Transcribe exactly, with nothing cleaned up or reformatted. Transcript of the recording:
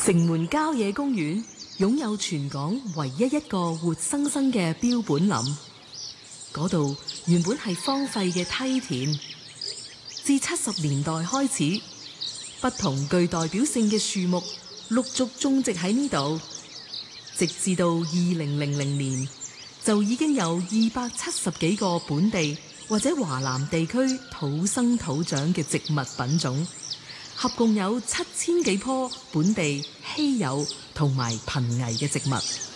城門郊野公園擁有全港唯一一個活生生嘅標本林，嗰度原本係荒廢嘅梯田，自七十年代開始，不同具代表性嘅樹木陸續種植喺呢度，直至到二零零零年，就已經有二百七十幾個本地或者華南地區土生土長嘅植物品種，合共有七千幾棵本地稀有同埋瀕危嘅植物。